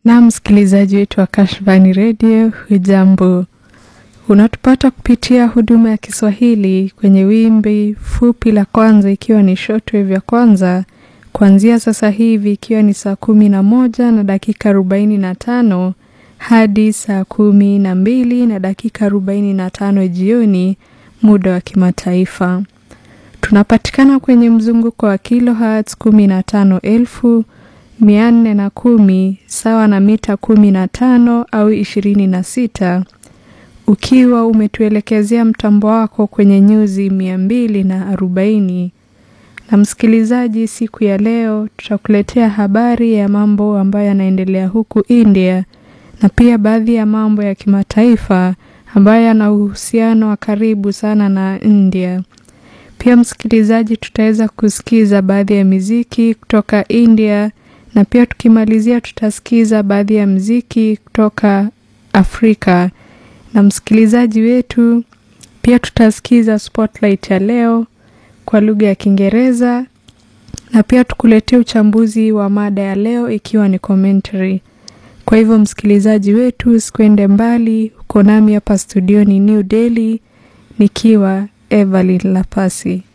Na msikilizaji wetu wa Kashfani Radio, hujambo. Unatupata kupitia huduma ya Kiswahili kwenye wimbi fupi la kwanza ikiwa ni shortwave ya kwanza, kuanzia sasa hivi ikiwa ni saa 11 na dakika 45 hadi saa 12 na dakika 45 jioni muda wa kimataifa. Tunapatikana kwenye mzunguko wa kilohertz 15,410 sawa na mita 15 au 26, ukiwa umetuelekezea mtambo wako kwenye nyuzi 240. Na msikilizaji, siku ya leo tutakuletea habari ya mambo ambayo yanaendelea huku India na pia baadhi ya mambo ya kimataifa ambayo yana uhusiano wa karibu sana na India. Pia msikilizaji, tutaweza kusikiza baadhi ya muziki kutoka India na pia tukimalizia tutasikiza baadhi ya muziki kutoka Afrika. Na msikilizaji wetu, pia tutasikiza spotlight ya leo kwa lugha ya Kiingereza na pia tukuletea uchambuzi wa mada ya leo ikiwa ni commentary. Kwa hivyo msikilizaji wetu, usikwende mbali, uko nami hapa studioni New Delhi nikiwa Evelyn Lapasi.